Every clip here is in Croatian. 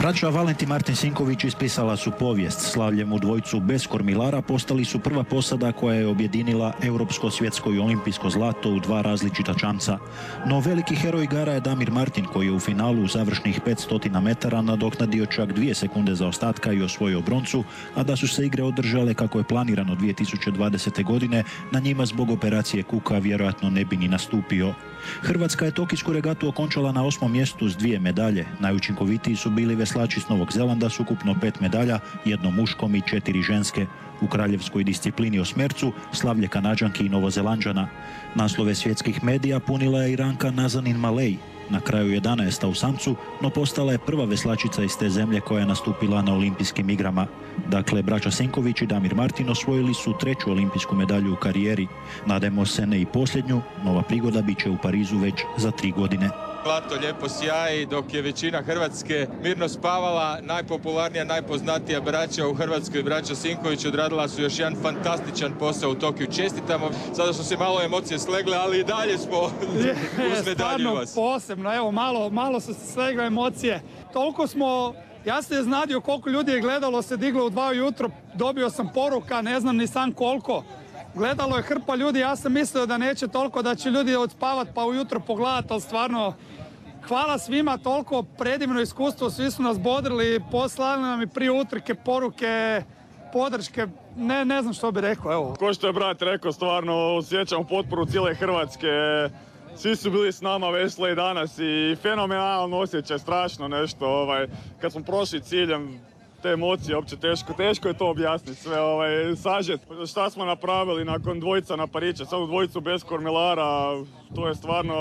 Braća Valentin Martin Sinković ispisala su povijest. Slavljem u dvojcu bez kormilara postali su prva posada koja je objedinila europsko, svjetsko i olimpijsko zlato u dva različita čamca. No veliki heroj igara je Damir Martin koji je u finalu završnih 500 metara nadoknadio čak 2 sekunde zaostatka i osvojio broncu, a da su se igre održale kako je planirano 2020. godine, na njima zbog operacije kuka vjerojatno ne bi ni nastupio. Hrvatska je tokijsku regatu okončala na 8. mjestu s 2 medalje. Najučinkovitiji su bili veslači s Novog Zelanda s ukupno 5 medalja, 1 muškom i 4 ženske. U kraljevskoj disciplini osmercu slavlje Kanađanki i Novozelanđana. Naslove svjetskih medija punila je Iranka Nazanin Malej, na kraju 11. u samcu, no postala je prva veslačica iz te zemlje koja je nastupila na olimpijskim igrama. Dakle, braća Sinković i Damir Martin osvojili su 3. olimpijsku medalju u karijeri. Nadajmo se ne i posljednju, nova prigoda bit će u Parizu već za 3 godine. Zlato lijepo sjaji, dok je većina Hrvatske mirno spavala. Najpopularnija, najpoznatija braća u Hrvatskoj, braća Sinković, odradila su još jedan fantastičan posao u Tokiju. Čestitamo, sada su se malo emocije slegle, ali i dalje smo uz medalju vas. Posebno, evo, malo su se slegle emocije. Toliko smo, ja se iznadio koliko ljudi je gledalo, se diglo u 2 ujutro, dobio sam poruka, ne znam ni sam koliko. Gledalo je hrpa ljudi, ja sam mislio da neće toliko, da će ljudi odspavat pa ujutro pogledat, ali stvarno hvala svima, toliko predivno iskustvo, svi su nas bodrili, poslali nam i prije utrke poruke, podrške, ne znam što bi rekao, evo. Ko što je brat rekao, stvarno osjećamo potporu cijele Hrvatske, svi su bili s nama vesle i danas i fenomenalno osjećaj, strašno nešto, kad smo prošli ciljem, te emocije, uopće teško je to objasniti, sve sažet. Šta smo napravili nakon dvojica na Pariće, sad u dvojicu bez kormilara, to je stvarno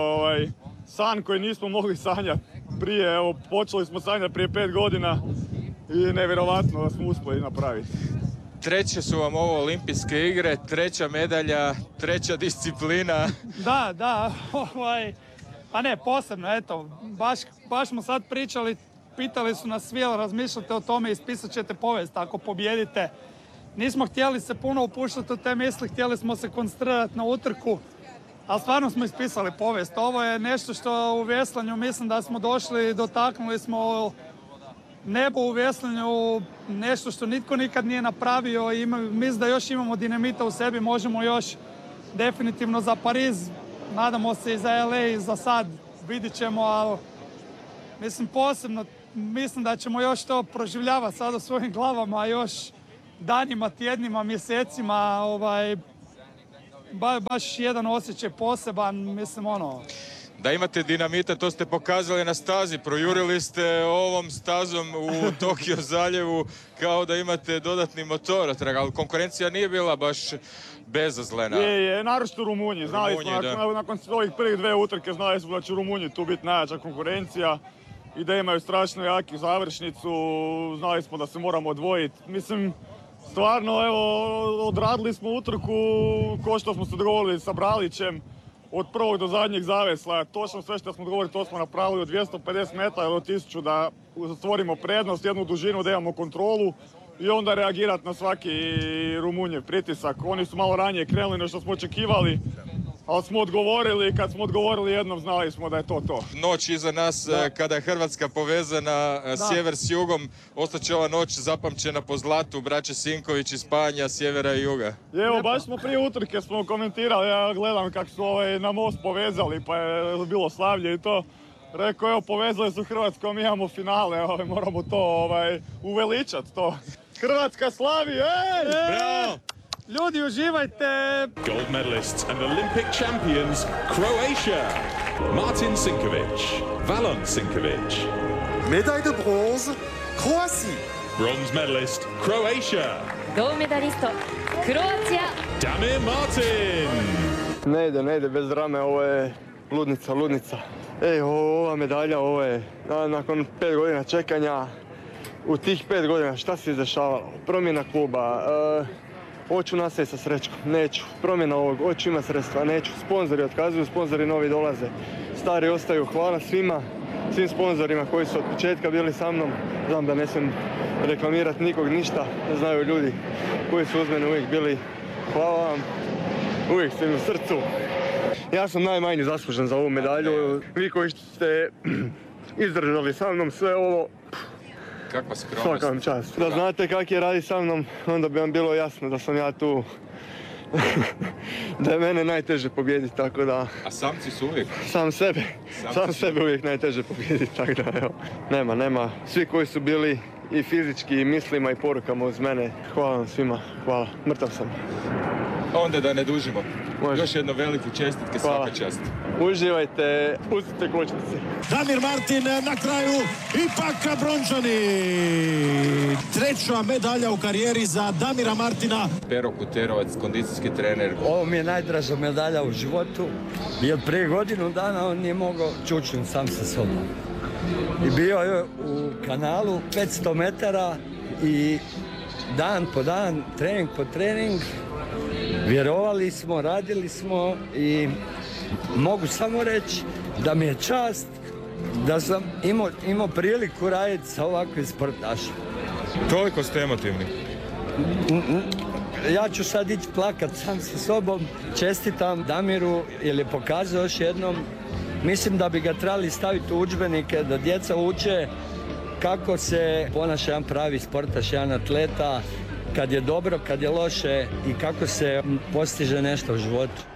san koji nismo mogli sanjati prije, evo počeli smo sanjati prije 5 godina i nevjerovatno da smo uspjeli napraviti. 3. su vam ovo olimpijske igre, 3. medalja, 3. disciplina. Da, pa ne, posebno, eto, baš smo sad pričali. Pitali su nas svi, jel razmišljate o tome, ispisat ćete povijest ako pobijedite. Nismo htjeli se puno upuštati u te misli, htjeli smo se koncentrirati na utrku, ali stvarno smo ispisali povijest. Ovo je nešto što u veslanju mislim da smo došli, dotaknuli smo nebo u veslanju, nešto što nitko nikad nije napravio i mislim da još imamo dinamita u sebi, možemo još definitivno za Pariz, nadamo se i za LA i za sad, vidit ćemo, ali mislim posebno, mislim da ćemo još to proživljavati sada u svojim glavama još danima, tjednima, mjesecima, baš jedan osjećaj poseban, mislim Da imate dinamita, to ste pokazali na stazi, projurili ste ovom stazom u Tokio zaljevu kao da imate dodatni motor, ali konkurencija nije bila baš bezazlena. Je, naročito u Rumunji, znali smo, nakon ovih prvih 2 utrke znali smo da će u Rumunji tu biti najjača konkurencija i da imaju strašno jaki završnicu, znali smo da se moramo odvojiti. Mislim, stvarno, evo, odradili smo utrku ko što smo se dogovorili sa Bralićem od prvog do zadnjeg zavesla. Točno sve što smo dogovorili, to smo napravili od 250 metara do 1000 da stvorimo prednost, jednu dužinu, da imamo kontrolu i onda reagirati na svaki Rumunjev pritisak. Oni su malo ranije krenuli nego što smo očekivali, ali smo odgovorili i kad smo odgovorili jednom znali smo da je to. Noć iza nas, kada je Hrvatska povezana sjever s jugom, ostaće ova noć zapamćena po zlatu braće Sinković iz spajanja sjevera i juga. Evo, baš smo prije utrke smo komentirali, ja gledam kako su na most povezali, pa je bilo slavlje i to. Rekao, evo, povezali su Hrvatskom, mi imamo finale, moramo to uveličati to. Hrvatska slavi, ej! Bravo! Ljudi, uživajte! Gold medalists and Olympic champions, Croatia. Martin Sinković, Valon Sinković. Médaille de bronze, Croatie. Bronze medalist, Croatia. 銅メダリスト、クロアチア。 Damir Martin. Ne ide bez drame, ovo je ludnica. Ova medalja, ovo je nakon 5 godina čekanja. U tih 5 godina šta se izdešavalo? Promjena kluba, hoću nastaviti sa Srećkom, neću. Promjena ovog, hoću imati sredstva, neću. Sponzori otkazuju, sponzori novi dolaze. Stari ostaju, hvala svim sponzorima koji su od početka bili sa mnom. Znam da ne smijem reklamirati nikog ništa, znaju ljudi koji su uz mene uvijek bili. Hvala vam, uvijek ste mi u srcu. Ja sam najmanje zaslužen za ovu medalju. Vi koji ste izdržali sa mnom sve ovo, kakva skromnost. Svaka vam čast. Da znate kak je radi sa mnom, onda bi vam bilo jasno da sam ja tu, da je mene najteže pobijediti, tako da... A samci su uvijek? Sam sebe uvijek najteže pobijediti, tako da evo. Nema. Svi koji su bili i fizički i mislima i porukama uz mene, hvala vam svima, hvala, mrtav sam. Onda da ne dužimo. Može. Još jedno veliko čestitke, svaka čast. Uživajte, pustite kočnice. Damir Martin na kraju, ipak brončani. Treća medalja u karijeri za Damira Martina. Pero Kuterovac, kondicijski trener. Ovo mi je najdraža medalja u životu, jer prije godinu dana on nije mogao čučnuti sam sa sobom. I bio je u kanalu 500 metara i dan po dan, trening po trening, vjerovali smo, radili smo i mogu samo reći da mi je čast da sam imao priliku raditi sa ovakvim sportašima. Toliko ste emotivni. Ja ću sad ići plakat sam sa sobom. Čestitam Damiru jer je pokazao još jednom. Mislim da bi ga trebali staviti u udžbenike da djeca uče kako se ponaša jedan pravi sportaš, jedan atleta, kad je dobro, kad je loše i kako se postiže nešto u životu.